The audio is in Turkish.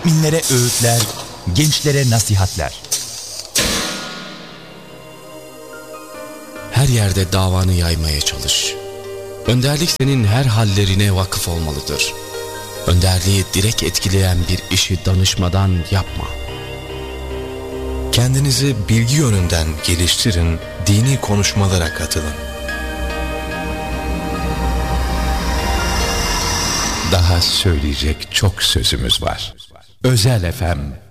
müminlere öğütler, gençlere nasihatler. Her yerde davanı yaymaya çalış. Önderlik senin her hallerine vakıf olmalıdır. Önderliği direkt etkileyen bir işi danışmadan yapma. Kendinizi bilgi yönünden geliştirin, dini konuşmalara katılın. Daha söyleyecek çok sözümüz var. Özel FM